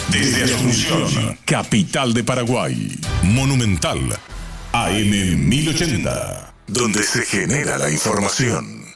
Desde Asunción, capital de Paraguay. Monumental AM 1080, donde se genera la información.